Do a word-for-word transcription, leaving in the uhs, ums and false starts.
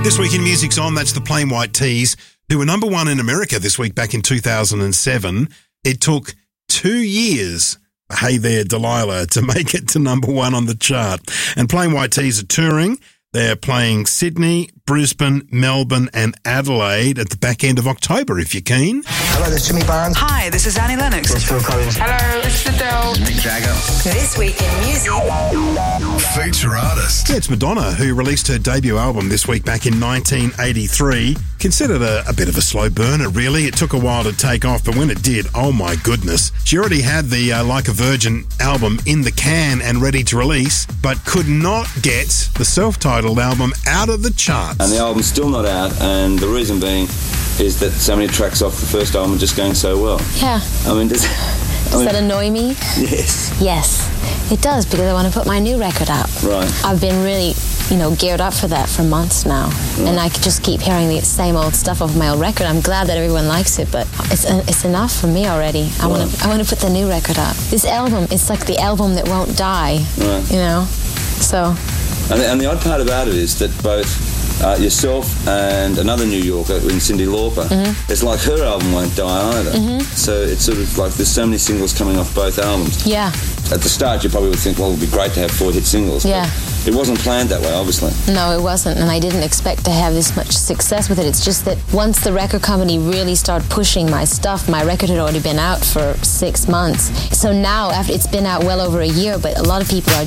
This week in Music's On, that's the Plain White T's, who were number one in America this week back in two thousand seven. It took two years, hey there, Delilah, to make it to number one on the chart. And Plain White T's are touring. They're playing Sydney, Brisbane, Melbourne and Adelaide at the back end of October, if you're keen. Hello, this is Jimmy Barnes. Hi, this is Annie Lennox. This is Phil Collins. Hello, this is Adele. Mick Jagger. This week in music. Feature artist. Yeah, it's Madonna, who released her debut album this week back in nineteen eighty-three. Considered a, a bit of a slow burner, really. It took a while to take off, but when it did, oh my goodness. She already had the uh, Like a Virgin album in the can and ready to release, but could not get the self-titled album out of the charts. And the album's still not out, and the reason being is that so many tracks off the first album are just going so well. Yeah. I mean, does, Does I mean, that annoy me? Yes. Yes, it does, because I want to put my new record out. Right. I've been really, you know, geared up for that for months now. Right. And I could just keep hearing the same old stuff off my old record. I'm glad that everyone likes it, but it's it's enough for me already. I Right. want to I want to put the new record out. This album, it's like the album that won't die. Right. You know? So... And the, and the odd part about it is that both uh, yourself and another New Yorker in Cyndi Lauper, mm-hmm. it's like her album won't die either. Mm-hmm. So it's sort of like there's so many singles coming off both albums. Yeah. At the start, you probably would think, well, it would be great to have four hit singles. Yeah. But it wasn't planned that way, obviously. No, it wasn't, and I didn't expect to have this much success with it. It's just that once the record company really started pushing my stuff, my record had already been out for six months. So now, after it's been out well over a year, but a lot of people are